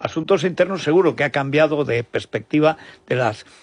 Asuntos Internos seguro que ha cambiado de perspectiva de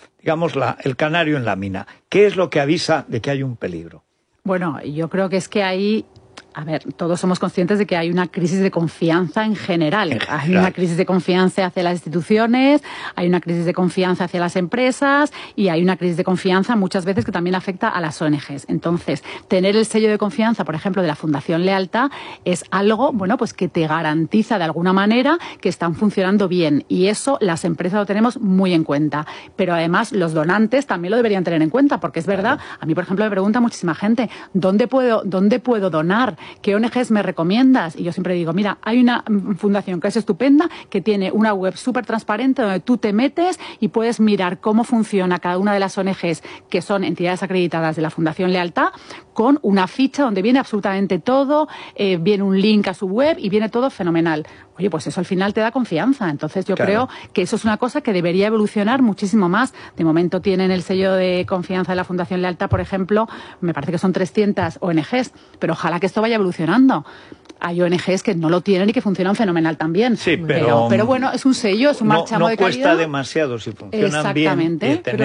el canario en la mina. ¿Qué es lo que avisa de que hay un peligro? Bueno, yo creo que es que hay... A ver, todos somos conscientes de que hay una crisis de confianza en general. Hay una crisis de confianza hacia las instituciones, hay una crisis de confianza hacia las empresas y hay una crisis de confianza muchas veces que también afecta a las ONGs. Entonces, tener el sello de confianza, por ejemplo, de la Fundación Lealtad, es algo, bueno, pues que te garantiza de alguna manera que están funcionando bien. Y eso las empresas lo tenemos muy en cuenta. Pero además los donantes también lo deberían tener en cuenta, porque es verdad, a mí, por ejemplo, me pregunta muchísima gente, ¿dónde puedo donar? ¿Qué ONGs me recomiendas? Y yo siempre digo, mira, hay una fundación que es estupenda, que tiene una web súper transparente donde tú te metes y puedes mirar cómo funciona cada una de las ONGs que son entidades acreditadas de la Fundación Lealtad, con una ficha donde viene absolutamente todo, viene un link a su web y viene todo fenomenal. Oye, pues eso al final te da confianza. Entonces yo creo que eso es una cosa que debería evolucionar muchísimo más. De momento tienen el sello de confianza de la Fundación Lealtad, por ejemplo, me parece que son 300 ONGs, pero ojalá que esto vaya evolucionando. Hay ONGs que no lo tienen y que funcionan fenomenal también. Sí, pero bueno, es un sello, es un marchamo de calidad. No cuesta demasiado si funcionan bien.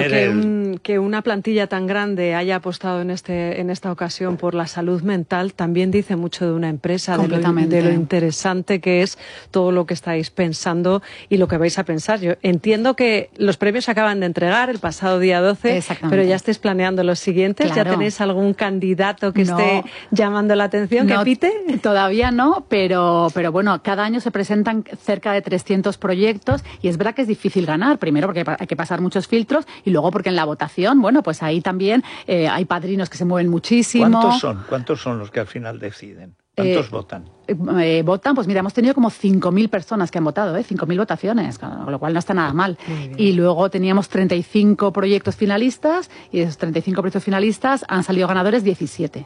Pero que una plantilla tan grande haya apostado en esta ocasión por la salud mental también dice mucho de una empresa, de lo interesante que es todo lo que estáis pensando y lo que vais a pensar. Yo entiendo que los premios se acaban de entregar el pasado día 12, pero ya estáis planeando los siguientes. Claro. ¿Ya tenéis algún candidato que esté llamando la atención, que pite? Todavía no, pero bueno, cada año se presentan cerca de 300 proyectos y es verdad que es difícil ganar. Primero porque hay que pasar muchos filtros y luego porque en la votación, bueno, pues ahí también hay padrinos que se mueven muchísimo. ¿Cuántos son los que al final deciden? ¿Cuántos votan? Votan, pues mira, hemos tenido como 5.000 personas que han votado, 5.000 votaciones, con lo cual no está nada mal. Y luego teníamos 35 proyectos finalistas y de esos 35 proyectos finalistas han salido ganadores 17.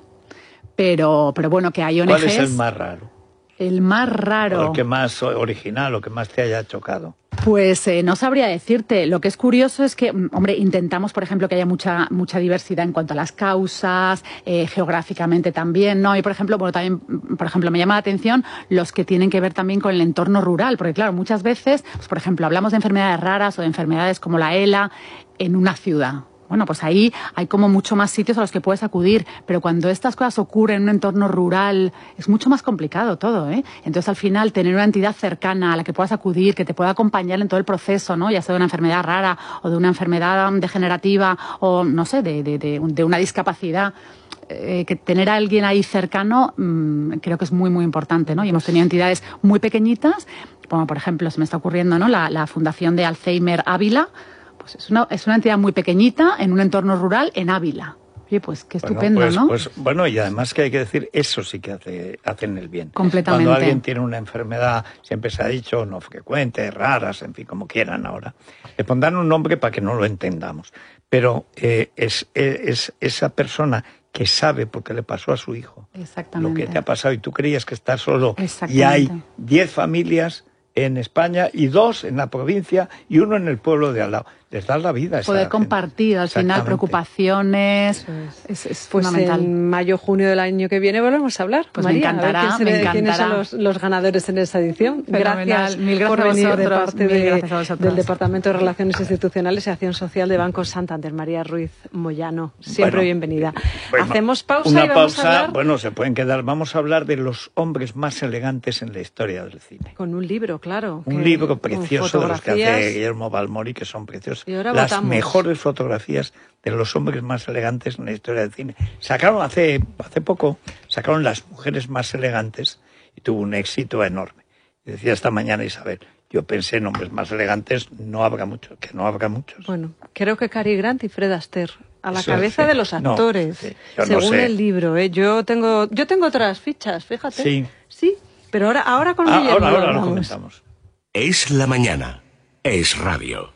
Pero bueno, que hay ONGs... ¿Cuál es el más raro? El más raro... ¿O el que más original, o que más te haya chocado? Pues no sabría decirte. Lo que es curioso es que, hombre, intentamos, por ejemplo, que haya mucha diversidad en cuanto a las causas, geográficamente también, ¿no? Y, por ejemplo, también, por ejemplo, me llama la atención los que tienen que ver también con el entorno rural, porque, claro, muchas veces, pues, por ejemplo, hablamos de enfermedades raras o de enfermedades como la ELA en una ciudad. Bueno, pues ahí hay como mucho más sitios a los que puedes acudir, pero cuando estas cosas ocurren en un entorno rural es mucho más complicado todo, ¿eh? Entonces, al final, tener una entidad cercana a la que puedas acudir, que te pueda acompañar en todo el proceso, ¿no? Ya sea de una enfermedad rara o de una enfermedad degenerativa o, no sé, de una discapacidad, que tener a alguien ahí cercano creo que es muy, muy importante, ¿no? Y hemos tenido entidades muy pequeñitas, como por ejemplo, se me está ocurriendo, ¿no? La Fundación de Alzheimer Ávila. Pues es una entidad muy pequeñita en un entorno rural en Ávila. Oye, pues qué estupendo, ¿no? Pues bueno, y además que hay que decir, eso sí que hacen el bien. Completamente. Cuando alguien tiene una enfermedad, siempre se ha dicho, no frecuente, raras, en fin, como quieran ahora, le pondrán un nombre para que no lo entendamos. Pero es esa persona que sabe porque le pasó a su hijo lo que te ha pasado y tú creías que estás solo. Y hay 10 familias en España y 2 en la provincia y 1 en el pueblo de al lado. Les das la vida. Poder compartir al final preocupaciones es pues fundamental. En mayo, junio del año que viene volvemos a hablar. Pues María, me encantará. ¿Quiénes son los ganadores en esta edición? Gracias, mil gracias por venir de parte del Departamento de Relaciones Institucionales y Acción Social de Banco Santander. María Ruiz Moyano, siempre bienvenida. Hacemos pausa y vamos a hablar... Bueno, se pueden quedar. Vamos a hablar de los hombres más elegantes en la historia del cine. Con un libro, claro. Un libro precioso de los que hace Guillermo Balmori, que son preciosos. Las mejores fotografías de los hombres más elegantes en la historia del cine. Sacaron hace poco, las mujeres más elegantes y tuvo un éxito enorme. Y decía esta mañana Isabel, yo pensé en hombres más elegantes, que no habrá muchos. Bueno, creo que Cary Grant y Fred Astaire a la cabeza de los actores, según el libro. Yo tengo otras fichas, fíjate. Sí, pero ahora con Guillermo ahora lo comentamos. Es la mañana. Es radio.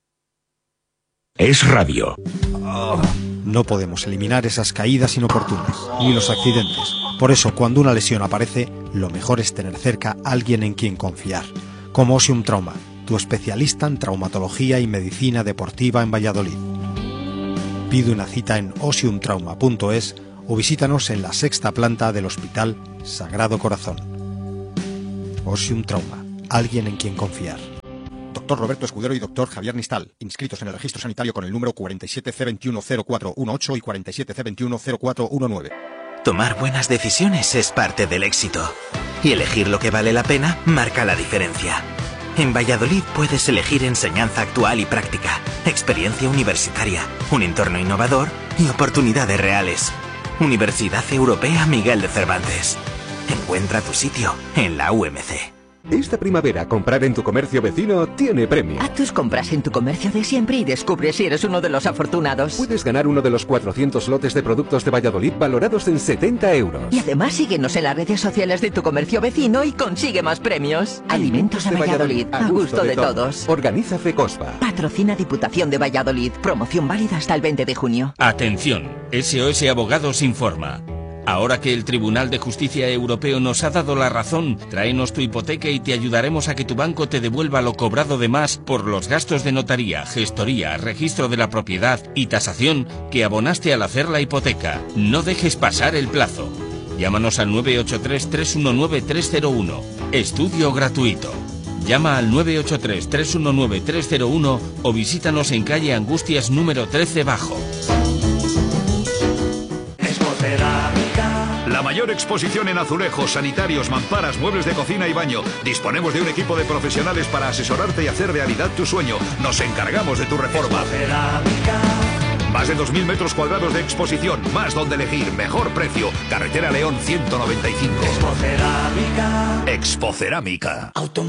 Es radio. No podemos eliminar esas caídas inoportunas, ni los accidentes. Por eso, cuando una lesión aparece, lo mejor es tener cerca a alguien en quien confiar. Como Osium Trauma, tu especialista en traumatología y medicina deportiva en Valladolid. Pide una cita en osiumtrauma.es o visítanos en la 6ª planta del Hospital Sagrado Corazón. Osium Trauma, alguien en quien confiar. Dr. Roberto Escudero y Dr. Javier Nistal, inscritos en el registro sanitario con el número 47C210418 y 47C210419. Tomar buenas decisiones es parte del éxito. Y elegir lo que vale la pena marca la diferencia. En Valladolid puedes elegir enseñanza actual y práctica, experiencia universitaria, un entorno innovador y oportunidades reales. Universidad Europea Miguel de Cervantes. Encuentra tu sitio en la UMC. Esta primavera, comprar en tu comercio vecino tiene premio. Haz tus compras en tu comercio de siempre y descubre si eres uno de los afortunados. Puedes ganar uno de los 400 lotes de productos de Valladolid valorados en 70 euros. Y además síguenos en las redes sociales de tu comercio vecino y consigue más premios. Alimentos de Valladolid, a gusto de todos. Organiza FECOSPA. Patrocina Diputación de Valladolid. Promoción válida hasta el 20 de junio. Atención, SOS Abogados informa. Ahora que el Tribunal de Justicia Europeo nos ha dado la razón, tráenos tu hipoteca y te ayudaremos a que tu banco te devuelva lo cobrado de más por los gastos de notaría, gestoría, registro de la propiedad y tasación que abonaste al hacer la hipoteca. No dejes pasar el plazo. Llámanos al 983-319-301. Estudio gratuito. Llama al 983-319-301 o visítanos en calle Angustias número 13 Bajo. La mayor exposición en azulejos, sanitarios, mamparas, muebles de cocina y baño. Disponemos de un equipo de profesionales para asesorarte y hacer realidad tu sueño. Nos encargamos de tu reforma. Más de 2.000 metros cuadrados de exposición, más donde elegir, mejor precio. Carretera León 195. Expocerámica.